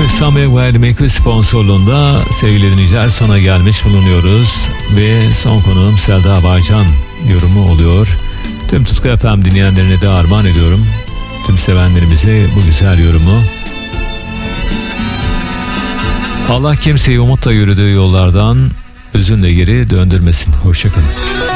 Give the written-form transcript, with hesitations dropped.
Evet, Samyang Gayrimenkul sponsorluğunda sevgili dinleyiciler sona gelmiş bulunuyoruz. Ve son konuğum Selda Baycan yorumu oluyor. Tüm Tutku FM dinleyenlerine de armağan ediyorum. Tüm sevenlerimize bu güzel yorumu. Allah kimseyi umutla yürüdüğü yollardan hüzünle geri döndürmesin. Hoşçakalın.